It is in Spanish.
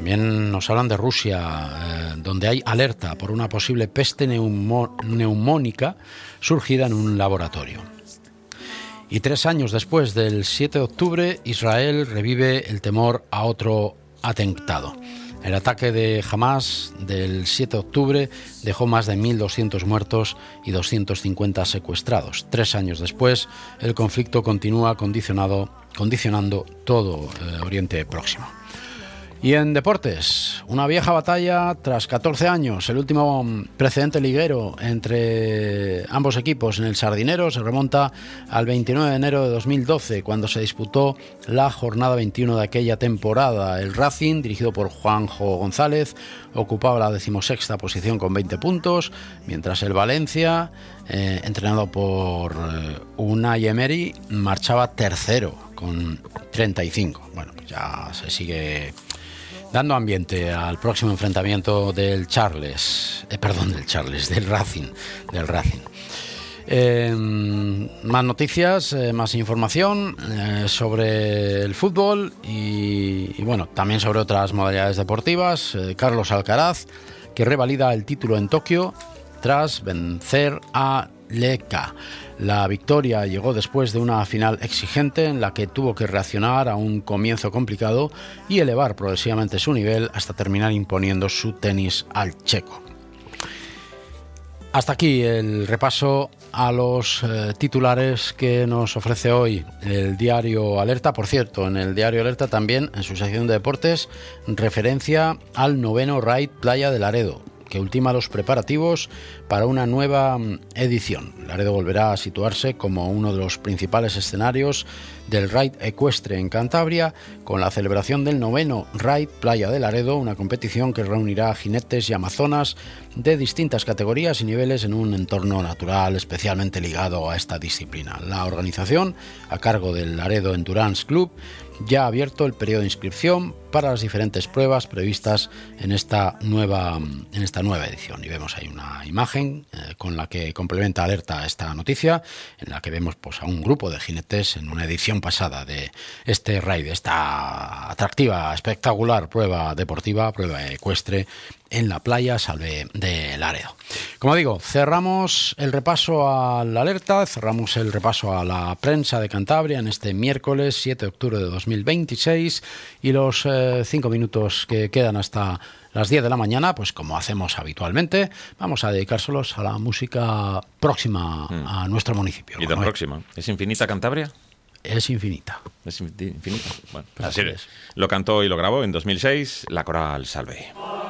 También nos hablan de Rusia, donde hay alerta por una posible peste neumónica surgida en un laboratorio. Y 3 años después del 7 de octubre, Israel revive el temor a otro atentado. El ataque de Hamás del 7 de octubre dejó más de 1.200 muertos y 250 secuestrados. 3 años después, el conflicto continúa condicionando todo Oriente Próximo. Y en deportes, una vieja batalla tras 14 años. El último precedente liguero entre ambos equipos en el Sardinero se remonta al 29 de enero de 2012, cuando se disputó la jornada 21 de aquella temporada. El Racing, dirigido por Juanjo González, ocupaba la 16ª posición con 20 puntos, mientras el Valencia, entrenado por Unai Emery, marchaba tercero con 35. Bueno, pues ya se sigue dando ambiente al próximo enfrentamiento del Racing. Más noticias, más información sobre el fútbol y bueno, también sobre otras modalidades deportivas. Carlos Alcaraz, que revalida el título en Tokio tras vencer a Leka. La victoria llegó después de una final exigente en la que tuvo que reaccionar a un comienzo complicado y elevar progresivamente su nivel hasta terminar imponiendo su tenis al checo. Hasta aquí el repaso a los titulares que nos ofrece hoy el diario Alerta. Por cierto, en el diario Alerta también, en su sección de deportes, referencia al 9º Raid Playa de Laredo, que ultima los preparativos para una nueva edición. Laredo volverá a situarse como uno de los principales escenarios del Raid ecuestre en Cantabria, con la celebración del 9º Raid Playa de Laredo, una competición que reunirá a jinetes y amazonas de distintas categorías y niveles en un entorno natural especialmente ligado a esta disciplina. La organización, a cargo del Laredo Endurance Club, ya ha abierto el periodo de inscripción para las diferentes pruebas previstas en esta nueva edición. Y vemos ahí una imagen con la que complementa Alerta esta noticia, en la que vemos pues a un grupo de jinetes en una edición pasada de este raid, esta atractiva, espectacular prueba deportiva, prueba ecuestre en la playa Salve de Laredo. Como digo, cerramos el repaso a la Alerta, cerramos el repaso a la prensa de Cantabria en este miércoles 7 de octubre de 2026 y los 5 minutos que quedan hasta las 10 de la mañana, pues como hacemos habitualmente, vamos a dedicárselos a la música próxima a nuestro municipio. ¿Y tan próxima? ¿Es infinita Cantabria? Es infinita. Es infinita. Bueno, pues así es. Lo cantó y lo grabó en 2006 la coral Salve.